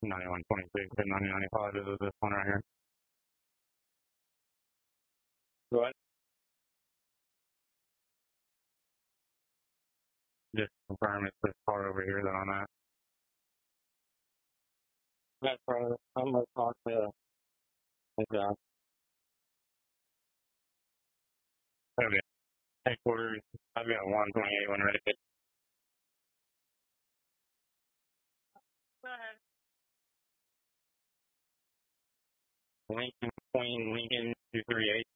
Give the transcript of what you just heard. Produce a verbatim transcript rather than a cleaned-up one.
ninety-one twenty-six and ninety ninety-five is this one right here. Go ahead. Just confirm it's this car over here that I'm at. That's right. I'm going to talk to the guy. Okay. Headquarters, I've got one twenty-eight when ready. Go ahead. Lincoln, Queen, Lincoln, two three eight.